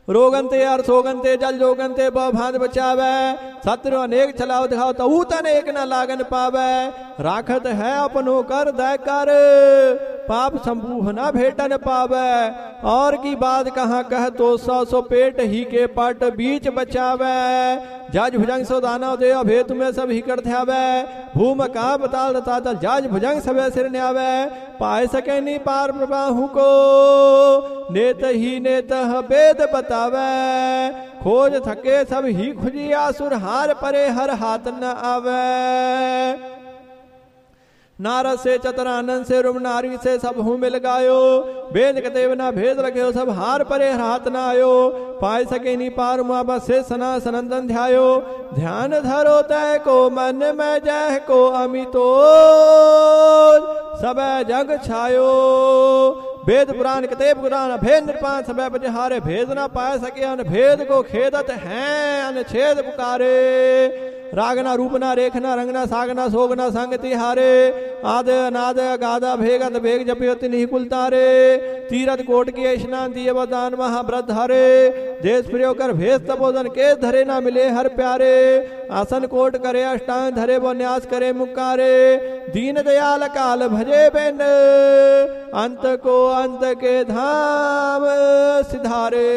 रोगनते अरसोगनते जल जोगनते भांत बचावे, शत्रु अनेक छलाव दिखाओ तऊ तनेक न लागन पावे, राखत है अपनो कर दय कर, पाप संपूह न भेटन पावे, और की बात कहाँ कह तो सौ पेट ही के पट बीच बचावे, जज भुजंग सो दानव दे अभे तुम्हें सब ही कर ध्यावे, भूम का बताल रता जज भुजंग सबे सिर न्यावे, पाए सके नहीं पार प्रभाहु को, नेत ही नेत वेद बतावे, खोज थके सब ही खुजिया सुर हार परे हर हाथ न आवे, नारद से चतुरानंद से रुम नारी से सब हूँ मिल गायो, वेद कतेव ना भेद रखे सब हार परे हाथ न आयो, पाए सके नहीं पार मुआ से सना सनंदन ध्यायो, ध्यान धरो तय को मन में जय को अमितो सब जग छायो, वेद पुराण कतेब पुराण भेद निरपान सब बजहारे, भेद ना पाए सके अन भेद को खेदत हैं अनछेद पुकारे, रागना रूपना रेखना रंगना सागना सोगना संग तिहारे, आद अनाद गादा भेगत भेग जपियति नहीं कुलतारे, तीरथ कोट की स्नान दिए वदान महाव्रत हरे, देश प्रियो कर भेष तपोधन के धरे ना मिले हर प्यारे, आसन कोट करे अष्टांग धरे वो न्यास करे मुकारे, दीन दयाल काल भजे बेन, अंत को अंत के धाम सिधारे,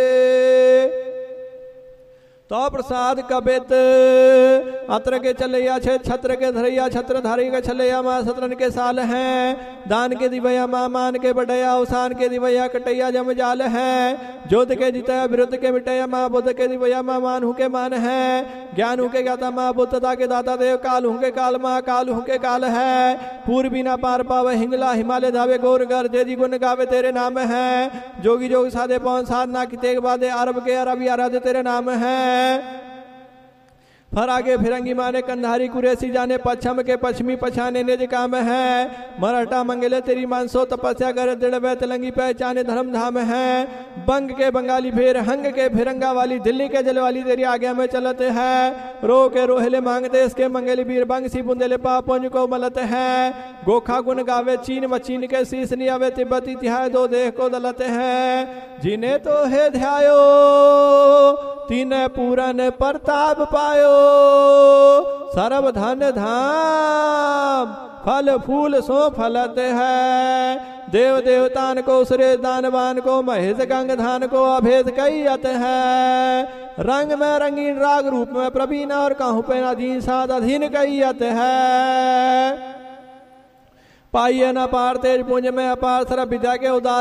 तो प्रसाद कबित अत्र के चलैया छे छत्र के धरैया छत्र धारी के छलैया माँ सत्रन के साल हैं, दान के दिवैया माँ मान के बढ़ैया उसान के दिवैया कटैया जम जाल है, जोध के जितया विरुद्ध के मिटैया माँ बुद्ध के दिवैया माँ मान हूँ के मान है, ज्ञान हूँ के ज्ञाता माँ बुद्धता के दाता देव, काल हूँ के काल माँ काल हूँ के काल है, पूर्वी ना पार पावे हिंगला हिमालय धावे गौर गर जेदी गुण गावे तेरे नाम है, जोगी जोग साधे पवन साधना की तेग बादे अरब के अरबी आराधे तेरे नाम है, फर आगे फिरंगी माने कंधारी कुरेसी जाने पश्चिम के पश्चिमी पछाने निज काम है, मराठा मंगले तेरी मानसो तपस्या करे दृढ़ तेलंगी पहचाने धर्म धाम है, बंग के बंगाली फेर हंग के फिरंगा वाली दिल्ली के जल वाली तेरी आज्ञा में चलते है, रो के रोहले मांगते इसके मंगली वीर बंग सी बुंदेले पापुंज को मलत है, गोखा गुण गावे चीन व चीन के शीस नियावे तिब्बती तिहाय दो देह को दलत है, जिन्हें तो है ध्यायो तीन पूरन प्रताप पायो, सर्व धन धाम फल फूल सो फलत है, देव देवतान को सुरेश दानवान को महेश गंग धान को अभेद कैयत है, रंग में रंगीन राग रूप में प्रवीण और कहूँ पे अधीन साध अधीन कैयत है, पाइए न पार तेज पुंज में अपार सरब विद्या के उदार